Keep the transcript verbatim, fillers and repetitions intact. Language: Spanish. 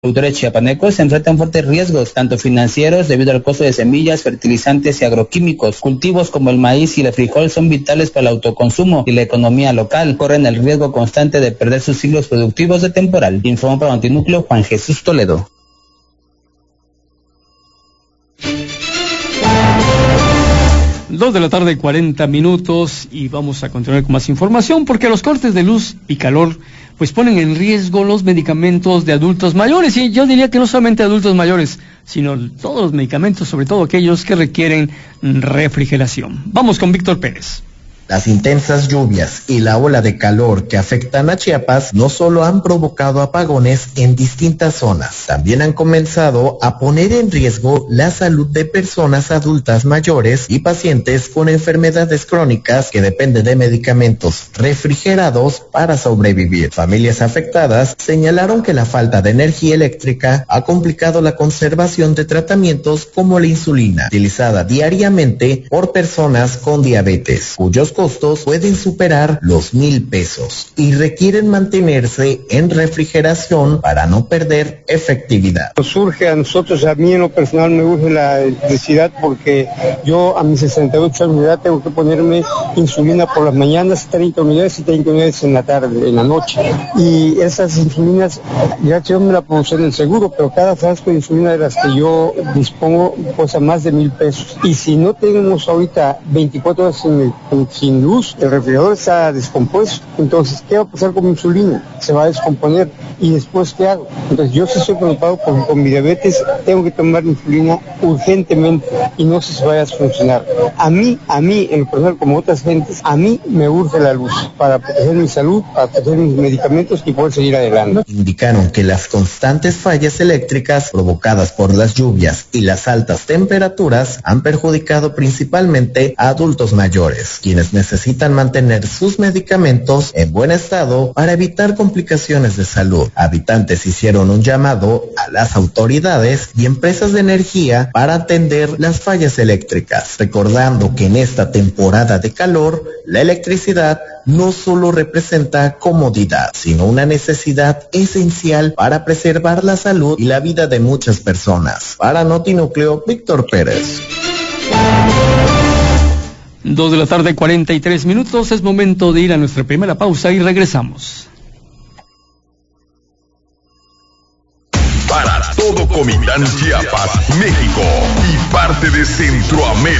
productores chiapanecos se enfrentan fuertes riesgos, tanto financieros debido al costo de semillas, fertilizantes y agroquímicos. Cultivos como el maíz y el frijol son vitales para el autoconsumo y la economía local. Corren el riesgo constante de perder sus ciclos productivos de temporal. Informó para Notinúcleo Juan Jesús Toledo. Dos de la tarde, cuarenta minutos, y vamos a continuar con más información porque los cortes de luz y calor pues ponen en riesgo los medicamentos de adultos mayores, y yo diría que no solamente adultos mayores, sino todos los medicamentos, sobre todo aquellos que requieren refrigeración. Vamos con Víctor Pérez. Las intensas lluvias y la ola de calor que afectan a Chiapas no solo han provocado apagones en distintas zonas, también han comenzado a poner en riesgo la salud de personas adultas mayores y pacientes con enfermedades crónicas que dependen de medicamentos refrigerados para sobrevivir. Familias afectadas señalaron que la falta de energía eléctrica ha complicado la conservación de tratamientos como la insulina, utilizada diariamente por personas con diabetes, cuyos costos pueden superar los mil pesos y requieren mantenerse en refrigeración para no perder efectividad. Nos surge a nosotros, a mí en lo personal me urge la electricidad porque yo a mis sesenta y ocho años de edad tengo que ponerme insulina por las mañanas, treinta unidades y treinta unidades en la tarde, en la noche. Y esas insulinas, ya yo me la puse en el seguro, pero cada frasco de insulina de las que yo dispongo cuesta más de mil pesos. Y si no tenemos ahorita veinticuatro horas sin, sin luz, el refrigerador está descompuesto, entonces ¿qué va a pasar con mi insulina? Se va a descomponer, y después ¿qué hago? Entonces yo sí estoy preocupado porque con mi diabetes tengo que tomar insulina urgentemente y no sé si vaya a funcionar. A mí, a mí, en lo personal como otras gentes, a mí me urge la luz para proteger mi salud, para proteger mis medicamentos y poder seguir adelante. Indicaron que las constantes fallas eléctricas provocadas por las lluvias y las altas temperaturas han perjudicado principalmente a adultos mayores, quienes necesitan mantener sus medicamentos en buen estado para evitar complicaciones de salud. Habitantes hicieron un llamado a las autoridades y empresas de energía para atender las fallas eléctricas, recordando que en esta temporada de calor, la electricidad no solo representa comodidad, sino una necesidad esencial para preservar la salud y la vida de muchas personas. Para Notinúcleo, Víctor Pérez. Dos de la tarde, cuarenta y tres minutos, es momento de ir a nuestra primera pausa y regresamos. Para todo Comitán, Chiapas, México y parte de Centroamérica.